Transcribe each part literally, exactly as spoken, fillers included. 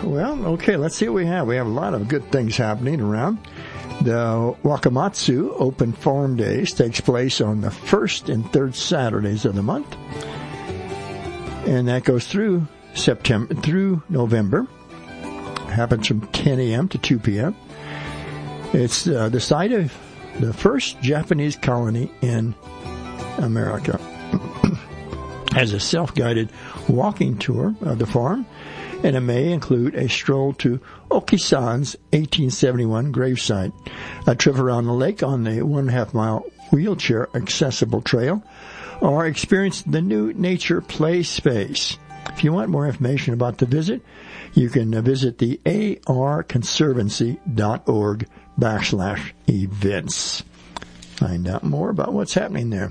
Well, okay, let's see what we have. We have a lot of good things happening around. The Wakamatsu Open Farm Days takes place on the first and third Saturdays of the month. And that goes through September, through November. Happens from ten a.m. to two p.m. It's uh, the site of the first Japanese colony in America. Has a self-guided walking tour of the farm, and it may include a stroll to Okisan's eighteen seventy-one gravesite, a trip around the lake on the one and a half mile wheelchair accessible trail, or experience the new nature play space. If you want more information about the visit, you can visit the arconservancy.org backslash events. Find out more about what's happening there.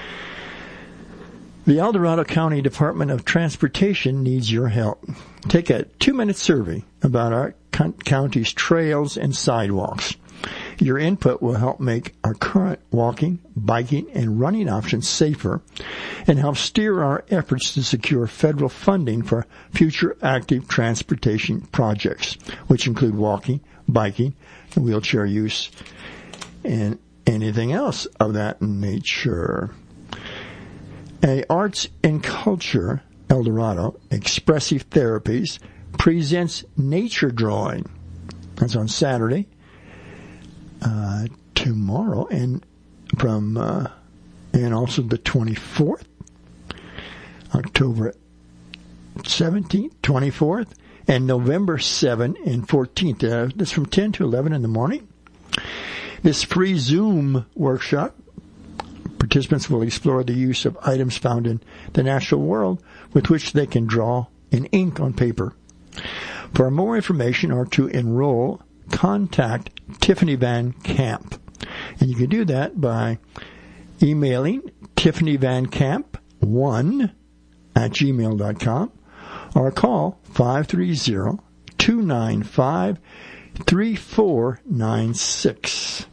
The El Dorado County Department of Transportation needs your help. Take a two-minute survey about our county's trails and sidewalks. Your input will help make our current walking, biking, and running options safer and help steer our efforts to secure federal funding for future active transportation projects, which include walking, biking, wheelchair use, and anything else of that nature. A Arts and Culture El Dorado Expressive Therapies presents nature drawing. That's on Saturday, uh, tomorrow, and from uh, and also the twenty-fourth, October seventeenth, twenty-fourth, and November seventh and fourteenth. Uh, that's from ten to eleven in the morning. This free Zoom workshop, participants will explore the use of items found in the natural world with which they can draw in ink on paper. For more information or to enroll, contact Tiffany Van Camp. And you can do that by emailing Tiffany Van Camp one at gmail dot com or call five three zero, two nine five, three four nine six.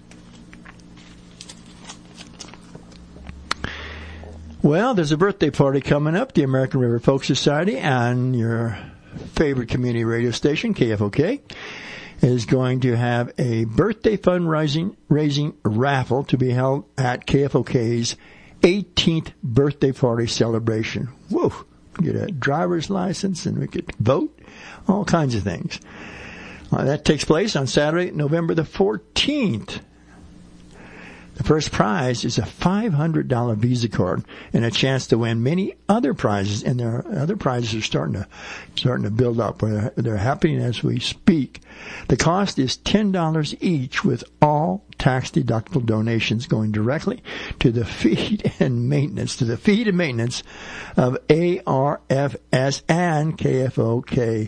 Well, there's a birthday party coming up, the American River Folk Society, and your favorite community radio station, K F O K, is going to have a birthday fundraising raising raffle to be held at K F O K's eighteenth birthday party celebration. Whoa! Get a driver's license and we could vote, all kinds of things. Uh, that takes place on Saturday, November the fourteenth. The first prize is a five hundred dollars Visa card and a chance to win many other prizes, and their other prizes are starting to starting to build up. They're, they're happening as we speak. The cost is ten dollars each, with all tax-deductible donations going directly to the feed and maintenance, to the feed and maintenance of A R F S and K F O K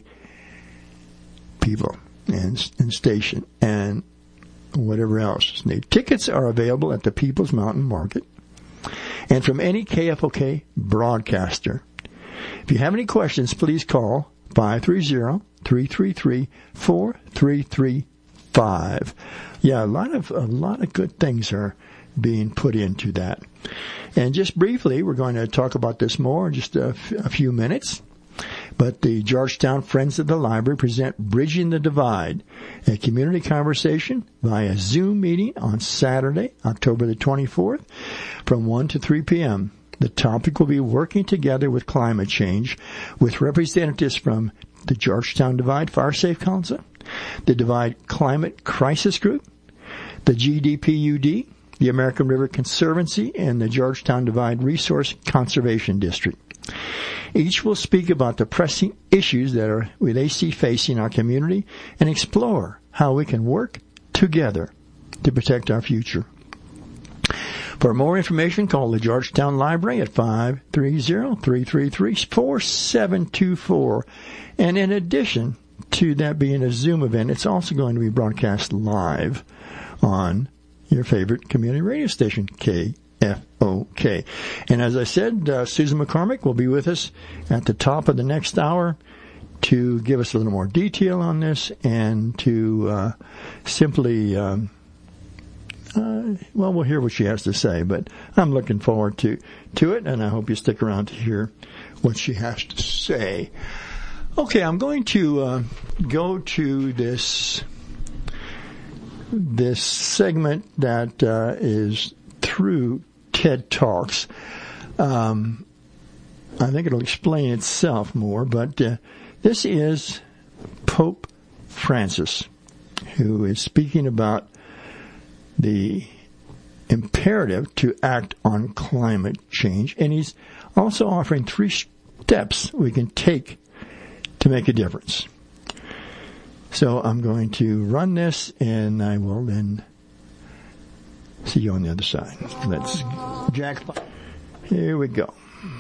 people and, and station and whatever else. The tickets are available at the People's Mountain Market and from any K F O K broadcaster. If you have any questions, please call five three zero, three three three, four three three five. Yeah, a lot of a lot of good things are being put into that. And just briefly, we're going to talk about this more in just a, f- a few minutes. But the Georgetown Friends of the Library present Bridging the Divide, a community conversation via Zoom meeting on Saturday, October the twenty-fourth, from one to three p.m. The topic will be working together with climate change, with representatives from the Georgetown Divide Fire Safe Council, the Divide Climate Crisis Group, the G D P U D, the American River Conservancy, and the Georgetown Divide Resource Conservation District. Each will speak about the pressing issues that are they see facing our community and explore how we can work together to protect our future. For more information, call the Georgetown Library at five three zero, three three three, four seven two four. And in addition to that being a Zoom event, it's also going to be broadcast live on your favorite community radio station, K F O K. And as I said, uh, Susan McCormick will be with us at the top of the next hour to give us a little more detail on this and to uh, simply, um, uh, well, we'll hear what she has to say, but I'm looking forward to, to it, and I hope you stick around to hear what she has to say. Okay, I'm going to uh, go to this this segment that uh, is through TED Talks. Um, I think it'll explain itself more, but uh, this is Pope Francis, who is speaking about the imperative to act on climate change, and he's also offering three steps we can take to make a difference. So I'm going to run this, and I will then see you on the other side. Let's jack. Here we go.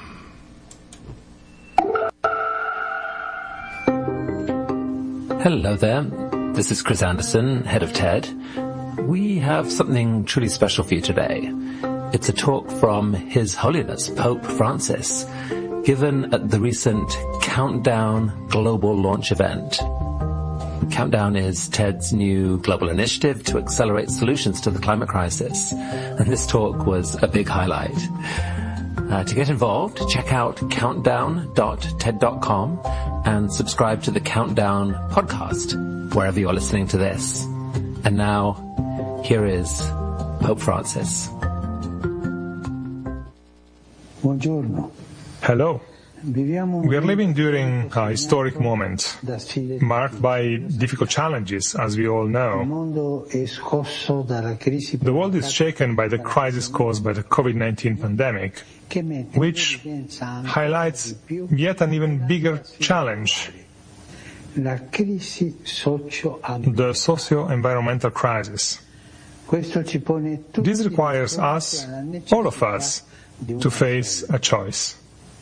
Hello there. This is Chris Anderson, head of TED. We have something truly special for you today. It's a talk from His Holiness Pope Francis, given at the recent Countdown Global Launch event. Countdown is TED's new global initiative to accelerate solutions to the climate crisis, and this talk was a big highlight. Uh, to get involved, check out countdown dot ted dot com and subscribe to the Countdown podcast, wherever you're listening to this. And now, here is Pope Francis. Buongiorno. Hello. We are living during a historic moment, marked by difficult challenges, as we all know. The world is shaken by the crisis caused by the covid nineteen pandemic, which highlights yet an even bigger challenge: the socio-environmental crisis. This requires us, all of us, to face a choice.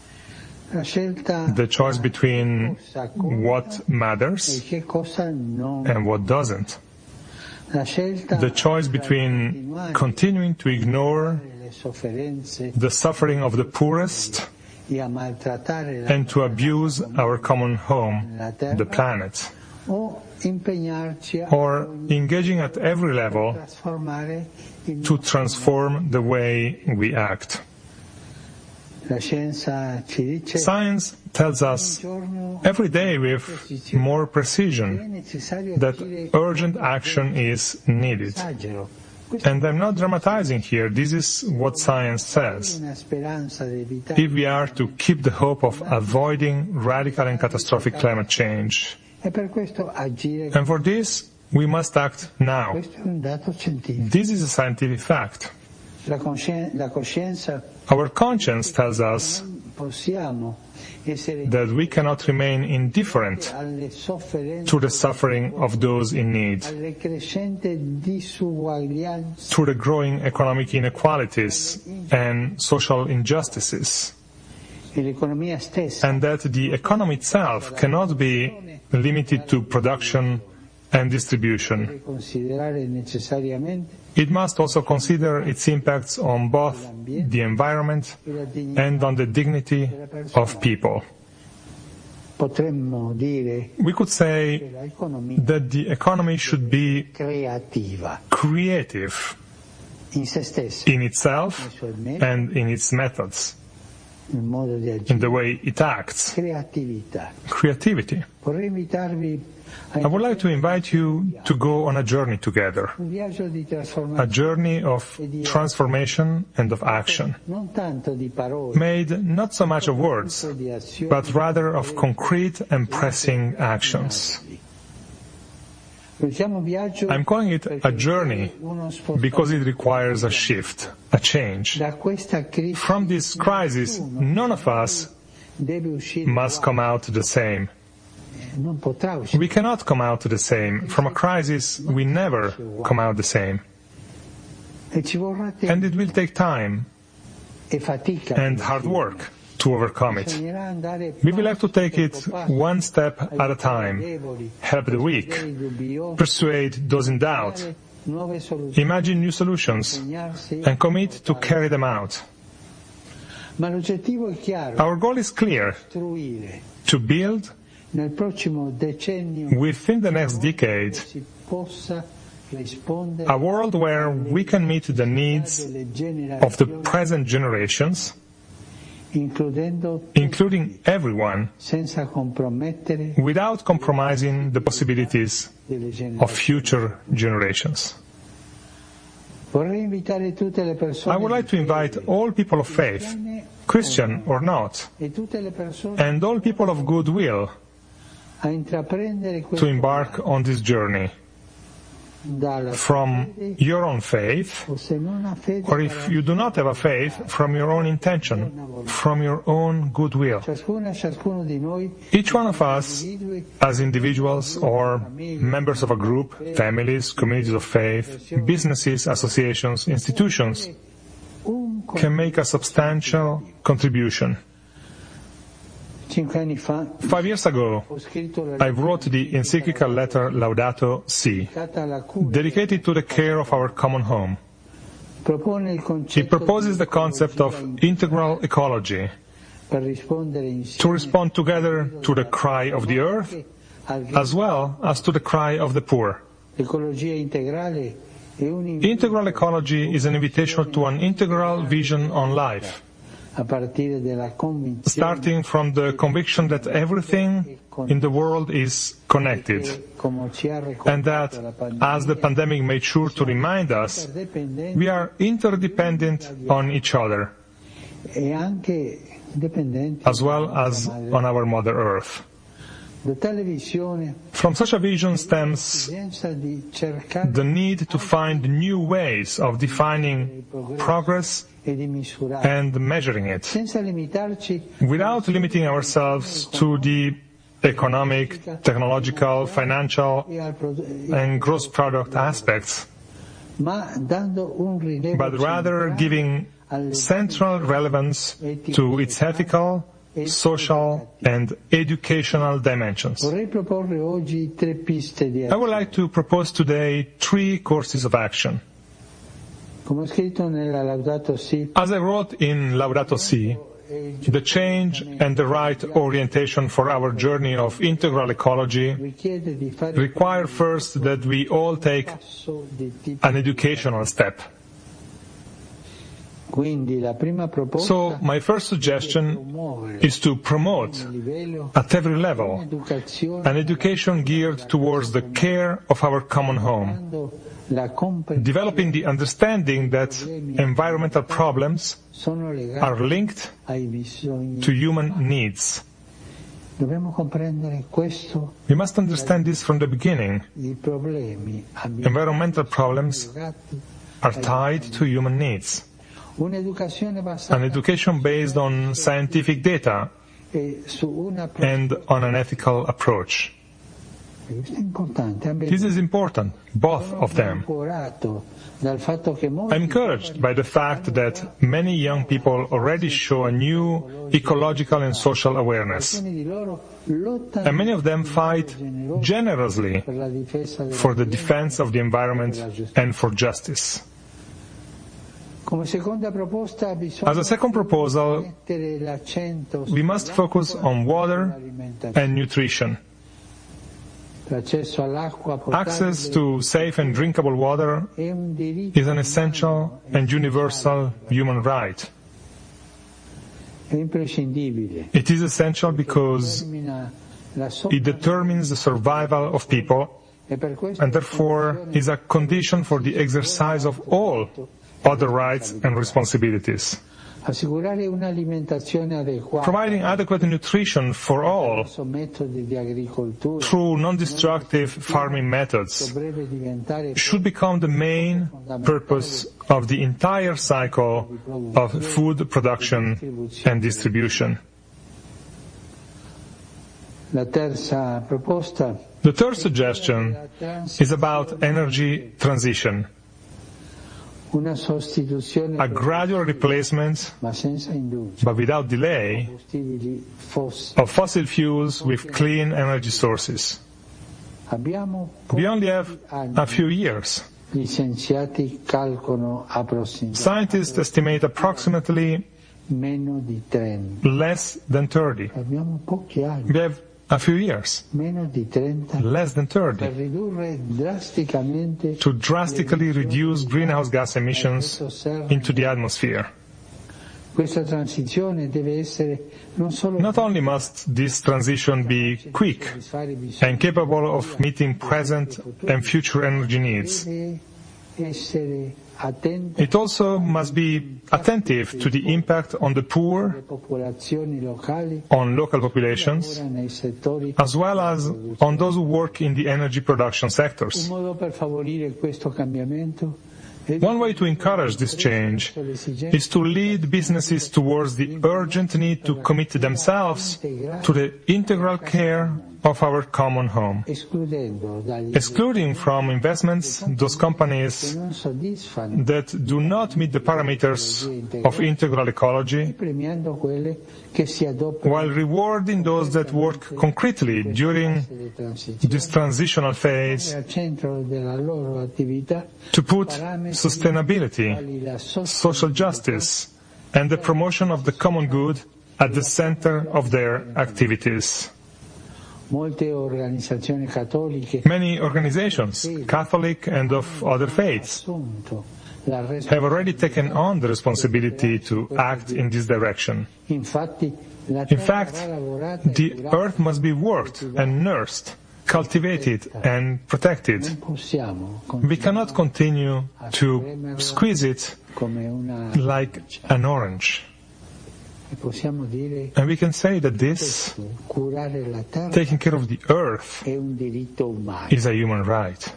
The choice between what matters and what doesn't. The choice between continuing to ignore the suffering of the poorest and to abuse our common home, the planet, or engaging at every level to transform the way we act. Science tells us every day with more precision that urgent action is needed. And I'm not dramatizing here, this is what science says. If we are to keep the hope of avoiding radical and catastrophic climate change. And for this, we must act now. This is a scientific fact. Our conscience tells us that we cannot remain indifferent to the suffering of those in need, to the growing economic inequalities and social injustices, and that the economy itself cannot be limited to production and distribution. It must also consider its impacts on both the environment and on the dignity of people. We could say that the economy should be creative in itself and in its methods, in the way it acts. Creativity. I would like to invite you to go on a journey together, a journey of transformation and of action, made not so much of words, but rather of concrete and pressing actions. I'm calling it a journey because it requires a shift, a change. From this crisis, none of us must come out the same. We cannot come out the same. From a crisis, we never come out the same. And it will take time and hard work to overcome it. We will have to take it one step at a time, help the weak, persuade those in doubt, imagine new solutions, and commit to carry them out. Our goal is clear: to build within the next decade a world where we can meet the needs of the present generations including everyone, without compromising the possibilities of future generations. I would like to invite all people of faith, Christian or not, and all people of goodwill to embark on this journey from your own faith, or if you do not have a faith, from your own intention, from your own goodwill. Each one of us, as individuals or members of a group, families, communities of faith, businesses, associations, institutions, can make a substantial contribution. Five years ago, I wrote the encyclical letter Laudato Si, dedicated to the care of our common home. It proposes the concept of integral ecology to respond together to the cry of the earth as well as to the cry of the poor. Integral ecology is an invitation to an integral vision on life, starting from the conviction that everything in the world is connected, and that, as the pandemic made sure to remind us, we are interdependent on each other, as well as on our Mother Earth. From such a vision stems the need to find new ways of defining progress and measuring it, without limiting ourselves to the economic, technological, financial, and gross product aspects, but rather giving central relevance to its ethical, social, and educational dimensions. I would like to propose today three courses of action. As I wrote in Laudato Si, the change and the right orientation for our journey of integral ecology require first that we all take an educational step. So my first suggestion is to promote, at every level, an education geared towards the care of our common home, developing the understanding that environmental problems are linked to human needs. We must understand this from the beginning. Environmental problems are tied to human needs. An education based on scientific data and on an ethical approach. This is important, both of them. I'm encouraged by the fact that many young people already show a new ecological and social awareness, and many of them fight generously for the defense of the environment and for justice. As a second proposal, we must focus on water and nutrition. Access to safe and drinkable water is an essential and universal human right. It is essential because it determines the survival of people and therefore is a condition for the exercise of all other rights and responsibilities. Providing adequate nutrition for all through non-destructive farming methods should become the main purpose of the entire cycle of food production and distribution. The third suggestion is about energy transition. A gradual replacement, but without delay, of fossil fuels with clean energy sources. We only have a few years. Scientists estimate approximately less than thirty. We have a few years, less than thirty, to drastically reduce greenhouse gas emissions into the atmosphere. Not only must this transition be quick and capable of meeting present and future energy needs, it also must be attentive to the impact on the poor, on local populations, as well as on those who work in the energy production sectors. One way to encourage this change is to lead businesses towards the urgent need to commit themselves to the integral care of our common home, excluding from investments those companies that do not meet the parameters of integral ecology, while rewarding those that work concretely during this transitional phase to put sustainability, social justice, and the promotion of the common good at the center of their activities. Many organizations, Catholic and of other faiths, have already taken on the responsibility to act in this direction. In fact, the earth must be worked and nursed, cultivated and protected. We cannot continue to squeeze it like an orange. And we can say that this, taking care of the earth, is a human right.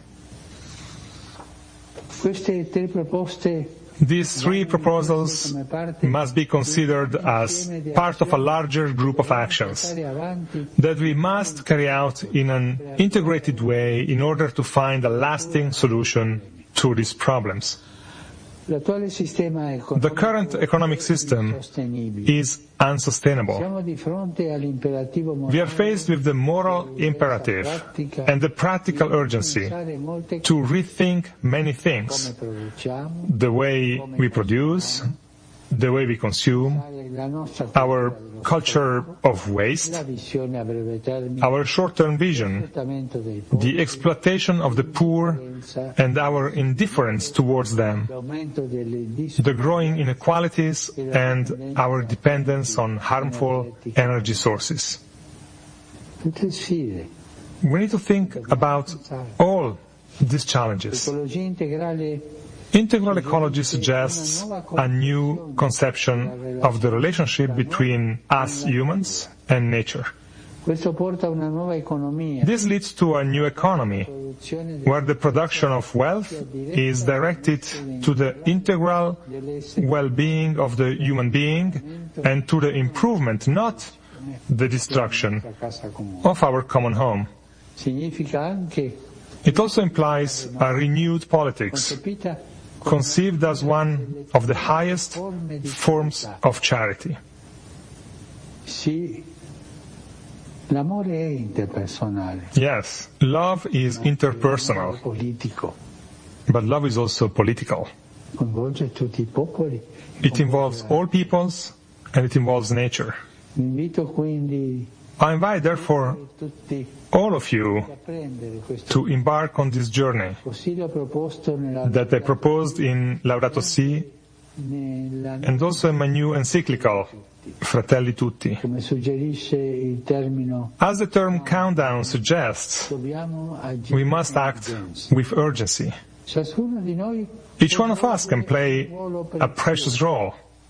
These three proposals must be considered as part of a larger group of actions that we must carry out in an integrated way in order to find a lasting solution to these problems. The current economic system is unsustainable. We are faced with the moral imperative and the practical urgency to rethink many things: the way we produce, the way we consume, our culture of waste, our short-term vision, the exploitation of the poor and our indifference towards them, the growing inequalities and our dependence on harmful energy sources. We need to think about all these challenges. Integral ecology suggests a new conception of the relationship between us humans and nature. This leads to a new economy, where the production of wealth is directed to the integral well-being of the human being and to the improvement, not the destruction, of our common home. It also implies a renewed politics, conceived as one of the highest forms of charity. Yes, love is interpersonal, but love is also political. It involves all peoples and it involves nature. I invite, therefore, all of you to embark on this journey that I proposed in Laudato Si and also in my new encyclical, Fratelli Tutti. As the term countdown suggests, we must act with urgency. Each one of us can play a precious role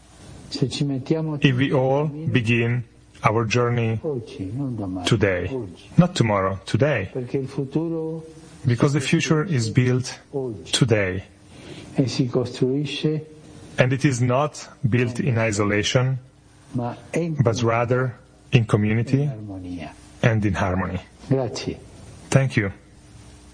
if we all begin our journey today, not tomorrow, today, because the future is built today, and it is not built in isolation, but rather in community and in harmony. Thank you.